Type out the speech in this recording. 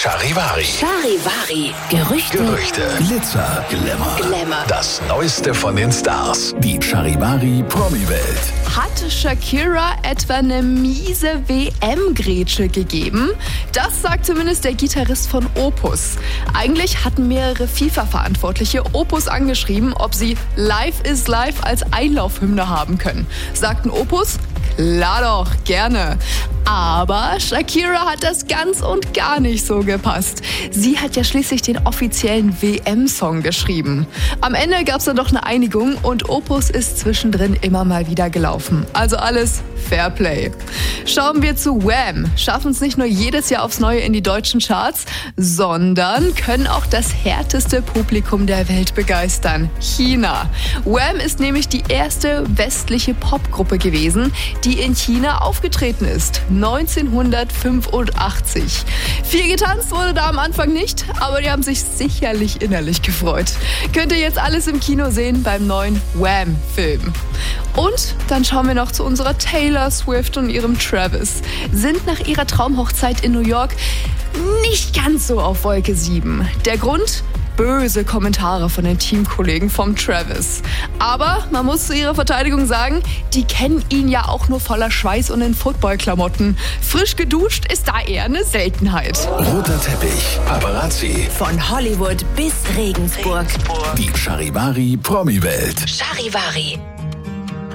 Charivari. Charivari. Gerüchte. Glitzer, Glamour. Das Neueste von den Stars. Die Charivari Promi-Welt. Hat Shakira etwa eine miese WM-Grätsche gegeben? Das sagt zumindest der Gitarrist von Opus. Eigentlich hatten mehrere FIFA-Verantwortliche Opus angeschrieben, ob sie Life is Life als Einlaufhymne haben können. Sagten Opus, klar doch, gerne. Aber Shakira hat das ganz und gar nicht so gepasst. Sie hat ja schließlich den offiziellen WM-Song geschrieben. Am Ende gab es dann doch eine Einigung und Opus ist zwischendrin immer mal wieder gelaufen. Also alles Fairplay. Schauen wir zu Wham. Schaffen es nicht nur jedes Jahr aufs Neue in die deutschen Charts, sondern können auch das härteste Publikum der Welt begeistern. China. Wham ist nämlich die erste westliche Popgruppe gewesen, die in China aufgetreten ist. 1985. Viel getanzt wurde da am Anfang nicht, aber die haben sich sicherlich innerlich gefreut. Könnt ihr jetzt alles im Kino sehen beim neuen Wham-Film. Und dann schauen wir noch zu unserer Taylor Swift und ihrem Travis. Sind nach ihrer Traumhochzeit in New York nicht ganz so auf Wolke 7. Der Grund? Böse Kommentare von den Teamkollegen vom Travis. Aber man muss zu ihrer Verteidigung sagen, die kennen ihn ja auch nur voller Schweiß und in Footballklamotten. Frisch geduscht ist da eher eine Seltenheit. Roter Teppich, Paparazzi. Von Hollywood bis Regensburg. Die Charivari Promi-Welt. Charivari.